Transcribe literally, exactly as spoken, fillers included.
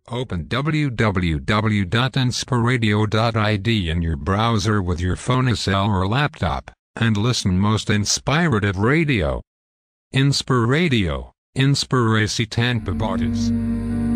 Open w w w dot inspiradio dot I D in your browser with your phone cell or laptop, and listen most inspirative radio. Inspiradio, Inspiracy Tanpa Botas.